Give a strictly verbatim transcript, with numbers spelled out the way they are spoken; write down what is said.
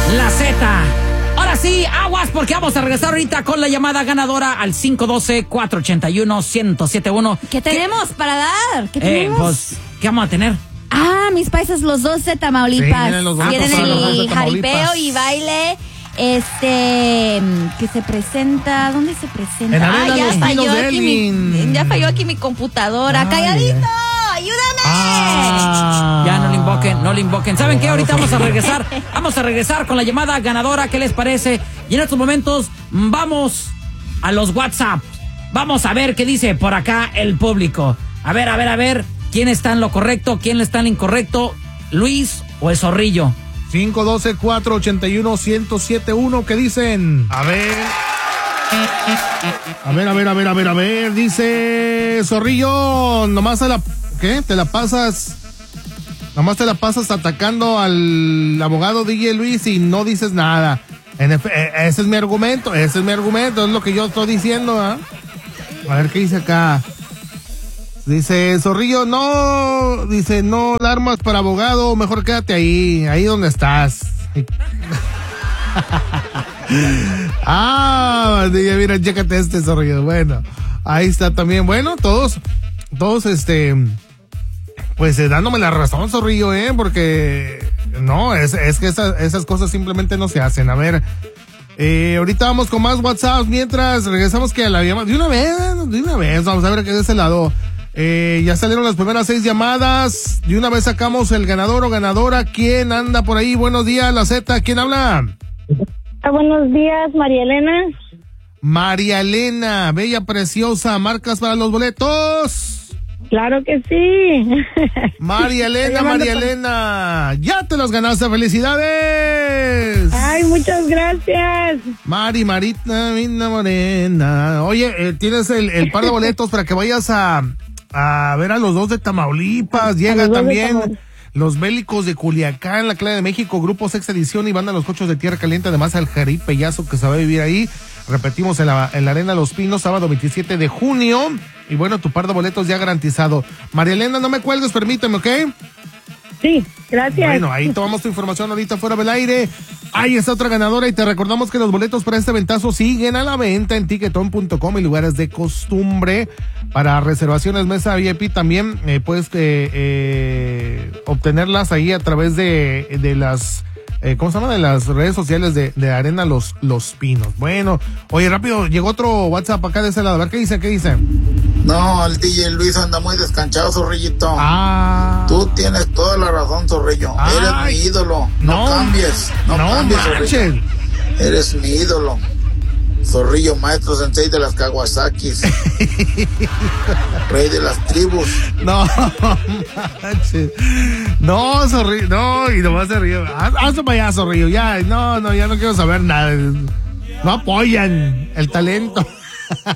La Z. Ahora sí, aguas, porque vamos a regresar ahorita con la llamada ganadora al cinco uno dos, cuatro ocho uno, uno cero siete uno. ¿Qué tenemos ¿Qué? para dar? ¿Qué Eh, tenemos? pues, ¿qué vamos a tener? Ah, mis paisas, los dos de Tamaulipas. Sí, vienen los dos Tienen para los dos de el Tamaulipas. jaripeo y baile. Este, que se presenta, ¿dónde se presenta? En Arena ah, ya Los falló Pinos de aquí mi, Elgin. ya falló aquí mi computadora. Ay, ¡Calladito! ay. ¡Ayúdame! Ah. Ya no le invoquen, no le invoquen. ¿Saben qué? Ahorita vamos a regresar. Vamos a regresar con la llamada ganadora. ¿Qué les parece? Y en estos momentos vamos a los WhatsApp. Vamos a ver qué dice por acá el público. A ver, a ver, a ver. ¿Quién está en lo correcto? ¿Quién está en lo incorrecto? ¿Luis o el Zorrillo? cinco uno dos, cuatro ocho uno, uno cero siete uno, ¿qué dicen? A ver. A ver, a ver, a ver, a ver, a ver. Dice Zorrillo, nomás te la... ¿Qué? ¿Te la pasas? Nomás te la pasas atacando al abogado D J Luis y no dices nada. En efe, ese es mi argumento, ese es mi argumento, es lo que yo estoy diciendo, ¿eh? A ver, ¿qué dice acá? Dice Zorrillo, no, dice, no la armas para abogado, mejor quédate ahí, ahí donde estás. Ah, dije, mira, chécate este Zorrillo. Bueno, ahí está también. Bueno, todos, todos, este, pues eh, dándome la razón, Zorrillo, eh, porque no, es, es que esa, esas cosas simplemente no se hacen. A ver, eh, ahorita vamos con más WhatsApp, mientras regresamos que a la llamada, de una vez, de una vez, vamos a ver qué de ese lado. Eh, ya salieron las primeras seis llamadas. De una vez sacamos el ganador o ganadora. ¿Quién anda por ahí? Buenos días, la Z. ¿Quién habla? Ah, buenos días, María Elena. María Elena, bella, preciosa. ¿Marcas para los boletos? Claro que sí. María Elena, María por... Elena. Ya te los ganaste. ¡Felicidades! Ay, muchas gracias. Mari, Marita, Mina Morena. Oye, eh, tienes el, el par de boletos para que vayas a... a ver a los dos de Tamaulipas. Llega también los Bélicos de Culiacán, la Clave de México, Grupo Sexta Edición y Banda Los Cochos de Tierra Caliente, además al jaripeyazo que se va a vivir ahí. Repetimos en la, en la Arena Los Pinos, sábado veintisiete de junio. Y bueno, tu par de boletos ya garantizado. María Elena, no me cuelgues, permíteme, ¿ok? Sí, gracias. Bueno, ahí tomamos tu información ahorita fuera del aire. Ahí está otra ganadora y te recordamos que los boletos para este ventazo siguen a la venta en tiquetón punto com y lugares de costumbre. Para reservaciones mesa V I P también eh, puedes eh, eh, obtenerlas ahí a través de, de las... Eh, ¿Cómo se llama? De las redes sociales de, de Arena Los, Los Pinos. Bueno, oye, rápido, llegó otro WhatsApp acá de ese lado. A ver, ¿qué dice? ¿Qué dice? No, el D J Luis anda muy descanchado, Zorrillito. Ah. Tú tienes toda la razón, Zorrillo. Ay. Eres mi ídolo. No, no cambies. No, no cambies, Zorrillo. Eres mi ídolo. Zorrillo, maestro sensei de las Kawasakis. Rey de las tribus. No, manches. No, Zorrillo, no, y nomás se ríe. Haz, hazlo para allá, Zorrillo, ya, no, no, ya no quiero saber nada. No apoyan el talento.